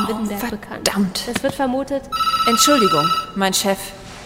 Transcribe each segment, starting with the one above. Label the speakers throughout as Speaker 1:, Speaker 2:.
Speaker 1: Baden-Württemberg bekannt.
Speaker 2: Verdammt.
Speaker 1: Es wird vermutet...
Speaker 2: Entschuldigung, mein Chef.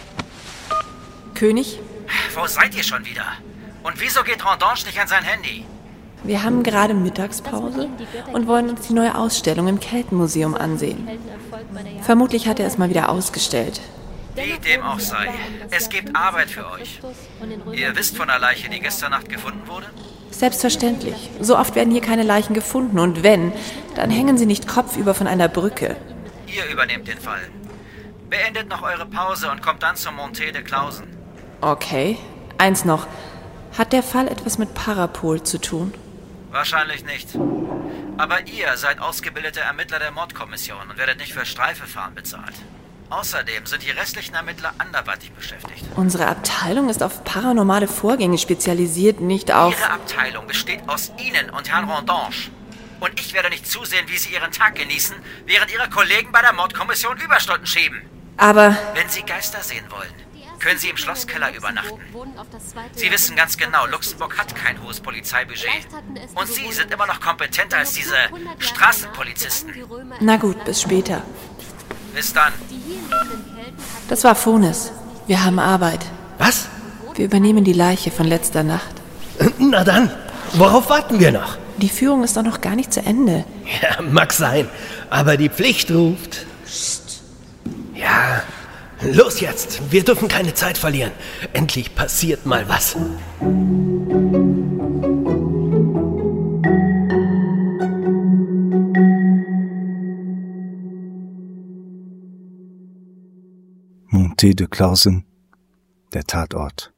Speaker 2: König?
Speaker 3: Wo seid ihr schon wieder? Und wieso geht Rondange nicht an sein Handy?
Speaker 2: Wir haben gerade Mittagspause und wollen uns die neue Ausstellung im Keltenmuseum ansehen. Vermutlich hat er es mal wieder ausgestellt.
Speaker 3: Wie dem auch sei. Es gibt Arbeit für euch. Ihr wisst von der Leiche, die gestern Nacht gefunden wurde?
Speaker 2: Selbstverständlich. So oft werden hier keine Leichen gefunden und wenn, dann hängen sie nicht kopfüber von einer Brücke.
Speaker 3: Ihr übernehmt den Fall. Beendet noch eure Pause und kommt dann zum Monté de Clausen.
Speaker 2: Okay. Eins noch. Hat der Fall etwas mit Parapol zu tun?
Speaker 3: Wahrscheinlich nicht. Aber ihr seid ausgebildete Ermittler der Mordkommission und werdet nicht für Streifefahren bezahlt. Außerdem sind die restlichen Ermittler anderweitig beschäftigt.
Speaker 2: Unsere Abteilung ist auf paranormale Vorgänge spezialisiert, nicht auf...
Speaker 3: Ihre Abteilung besteht aus Ihnen und Herrn Rondange. Und ich werde nicht zusehen, wie Sie Ihren Tag genießen, während Ihre Kollegen bei der Mordkommission Überstunden schieben.
Speaker 2: Aber...
Speaker 3: Wenn Sie Geister sehen wollen, können Sie im Schlosskeller übernachten. Sie wissen ganz genau, Luxemburg hat kein hohes Polizeibudget. Und Sie sind immer noch kompetenter als diese Straßenpolizisten.
Speaker 2: Na gut, bis später.
Speaker 3: Bis dann.
Speaker 2: Das war Phones. Wir haben Arbeit.
Speaker 4: Was?
Speaker 2: Wir übernehmen die Leiche von letzter Nacht.
Speaker 4: Na dann, worauf warten wir noch?
Speaker 2: Die Führung ist doch noch gar nicht zu Ende.
Speaker 4: Ja, mag sein, aber die Pflicht ruft. Psst. Ja, los jetzt. Wir dürfen keine Zeit verlieren. Endlich passiert mal was.
Speaker 5: Monté de Clausen, der Tatort.